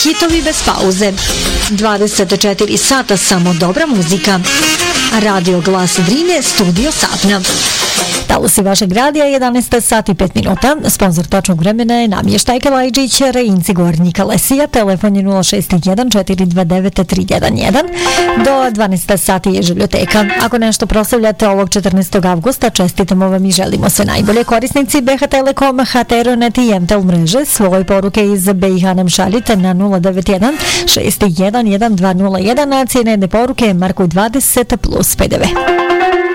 hitovi bez pauze. 24 sata samo dobra muzika. Radio Glas Drine, studio Sapna. Talusi vašeg radija, 11 sati 5 minuta. Sponzor tačnog vremena je Namještajka Lajđić, Reinci Gornjika Lesija. Telefon je 061 429 311. Do 12 sati je Življoteka. Ako nešto proslavljate ovog 14. avgusta, čestitamo vam i želimo sve najbolje. Korisnici BH Telekom, HTRonet i MTEL mreže svoje poruke iz BiH nam šaljite na 091 611 1201, a cijene poruke Marku 20 plus PDV.